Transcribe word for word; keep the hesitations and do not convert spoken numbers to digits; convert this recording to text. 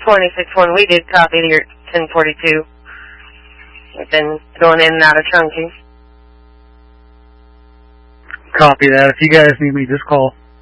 twenty-six one, we did copy to your ten forty-two. We've been going in and out of trunking. Copy that. If you guys need me, just call.